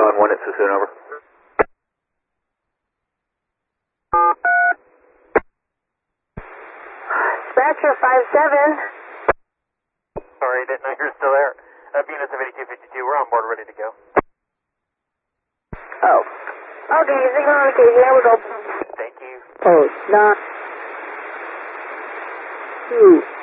on 1 at Sassoon, over. Dispatcher 5-7. Sorry, didn't know you were still there. Venus of 8252, we're on board, ready to go. Oh. Okay, signal on occasion, there we go. Thank you. Oh, 9, 2.